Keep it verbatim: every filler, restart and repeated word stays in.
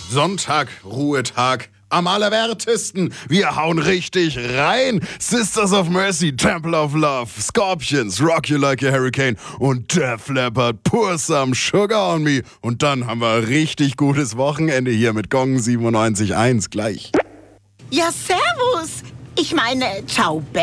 Sonntag, Ruhetag. Am allerwertesten. Wir hauen richtig rein. Sisters of Mercy, Temple of Love, Scorpions, Rock You Like a Hurricane und Def Leppard, Pour Some Sugar on Me. Und dann haben wir richtig gutes Wochenende hier mit Gong siebenundneunzig Komma eins gleich. Ja, servus. Ich meine, ciao,